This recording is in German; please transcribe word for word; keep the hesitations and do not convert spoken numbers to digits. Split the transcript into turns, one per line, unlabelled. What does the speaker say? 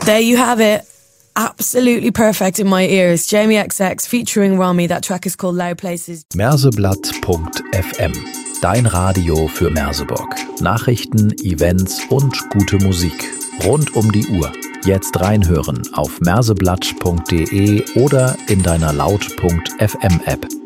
There you have it. Absolutely perfect in my ears. Jamie X X featuring Rami. That track is called Loud Places.
Merseblatt Punkt f m. Dein Radio für Merseburg. Nachrichten, Events und gute Musik. Rund um die Uhr. Jetzt reinhören auf merseblatt Punkt de oder in deiner Laut Punkt f m App.